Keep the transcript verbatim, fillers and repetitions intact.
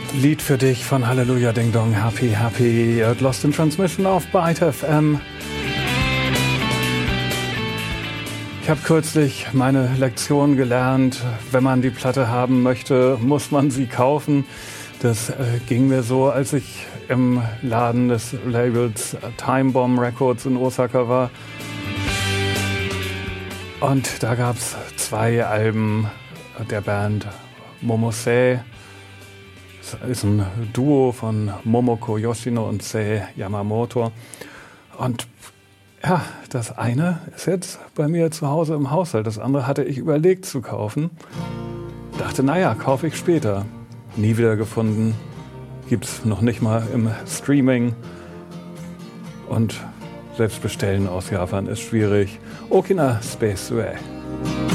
Lied für dich von Halleluja Ding Dong, Happy Happy, Lost in Transmission auf Byte F M. Ich habe kürzlich meine Lektion gelernt, wenn man die Platte haben möchte, muss man sie kaufen. Das äh, ging mir so, als ich im Laden des Labels Time Bomb Records in Osaka war. Und da gab es zwei Alben der Band Momosei. Das ist ein Duo von Momoko Yoshino und Sei Yamamoto. Und ja, das eine ist jetzt bei mir zu Hause im Haushalt. Das andere hatte ich überlegt zu kaufen. Dachte, naja, kaufe ich später. Nie wieder gefunden. Gibt's noch nicht mal im Streaming. Und selbst bestellen aus Japan ist schwierig. Okina Space Way.